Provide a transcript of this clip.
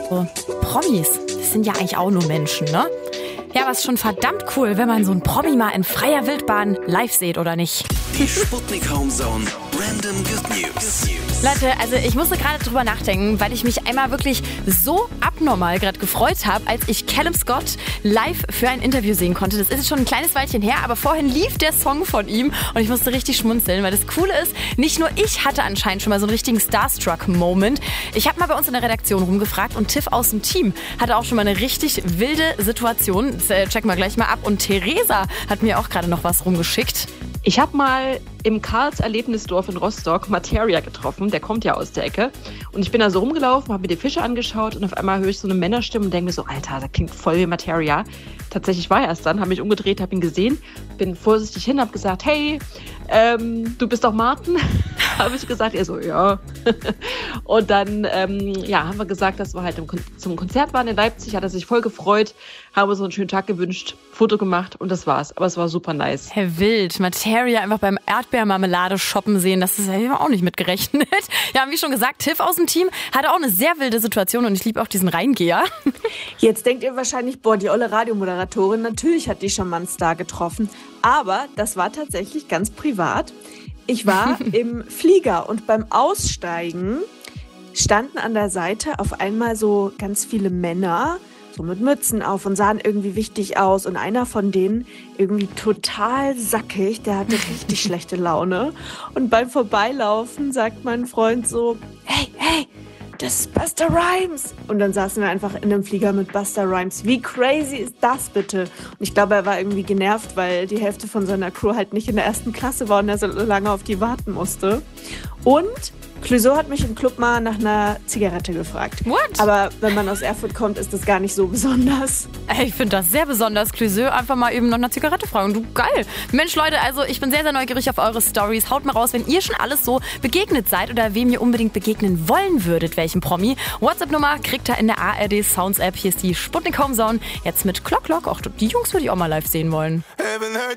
So, Promis, das sind ja eigentlich auch nur Menschen, ne? Ja, aber es ist schon verdammt cool, wenn man so einen Promi mal in freier Wildbahn live sieht, oder nicht? Die Sputnik Homezone Random Good News. Leute, also ich musste gerade drüber nachdenken, weil ich mich einmal wirklich so abnormal gerade gefreut habe, als ich Callum Scott live für ein Interview sehen konnte. Das ist jetzt schon ein kleines Weilchen her, aber vorhin lief der Song von ihm und ich musste richtig schmunzeln, weil das Coole ist, nicht nur ich hatte anscheinend schon mal so einen richtigen Starstruck-Moment. Ich habe mal bei uns in der Redaktion rumgefragt und Tiff aus dem Team hatte auch schon mal eine richtig wilde Situation. Das checken wir gleich mal ab. Und Theresa hat mir auch gerade noch was rumgeschickt. Ich habe mal im Karls Erlebnisdorf in Rostock Materia getroffen, der kommt ja aus der Ecke. Und ich bin da so rumgelaufen, habe mir die Fische angeschaut und auf einmal höre ich so eine Männerstimme und denke mir so, Alter, das klingt voll wie Materia. Tatsächlich war er es dann, habe mich umgedreht, habe ihn gesehen, bin vorsichtig hin, habe gesagt, hey, du bist doch Martin? Habe ich gesagt, er so, ja. Und dann haben wir gesagt, dass wir halt zum Konzert waren in Leipzig, hat er sich voll gefreut, haben uns so einen schönen Tag gewünscht, Foto gemacht und das war's. Aber es war super nice. Herr Wild, Materia einfach beim Erdbeermarmelade shoppen sehen, das ist ja auch nicht mitgerechnet. Ja, wie schon gesagt, Tiff aus dem Team hatte auch eine sehr wilde Situation und ich liebe auch diesen Reingeher. Jetzt denkt ihr wahrscheinlich, boah, die olle Radiomoderatorin, natürlich hat die schon mal einen Star getroffen. Aber das war tatsächlich ganz privat. Ich war im Flieger und beim Aussteigen standen an der Seite auf einmal so ganz viele Männer, so mit Mützen auf und sahen irgendwie wichtig aus. Und einer von denen irgendwie total sackig, der hatte richtig schlechte Laune. Und beim Vorbeilaufen sagt mein Freund so, hey, das ist Busta Rhymes. Und dann saßen wir einfach in einem Flieger mit Busta Rhymes. Wie crazy ist das bitte? Und ich glaube, er war irgendwie genervt, weil die Hälfte von seiner Crew halt nicht in der ersten Klasse war und er so lange auf die warten musste. Und Clouseau hat mich im Club mal nach einer Zigarette gefragt. What? Aber wenn man aus Erfurt kommt, ist das gar nicht so besonders. Ich finde das sehr besonders, Clouseau, einfach mal eben nach einer Zigarette fragen. Du, geil. Mensch, Leute, also ich bin sehr, sehr neugierig auf eure Stories. Haut mal raus, wenn ihr schon alles so begegnet seid oder wem ihr unbedingt begegnen wollen würdet, welchem Promi. WhatsApp-Nummer kriegt ihr in der ARD Sounds App. Hier ist die Sputnik Homezone. Jetzt mit Clock. Auch die Jungs würde ich auch mal live sehen wollen. Haven't heard